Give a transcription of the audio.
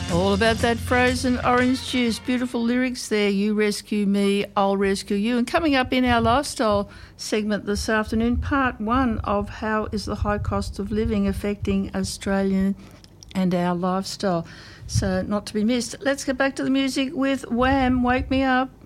All about that frozen orange juice. Beautiful lyrics there. You rescue me, I'll rescue you. And coming up in our lifestyle segment this afternoon, part one of how is the high cost of living affecting Australian and our lifestyle. So not to be missed. Let's get back to the music with Wham! Wake Me Up.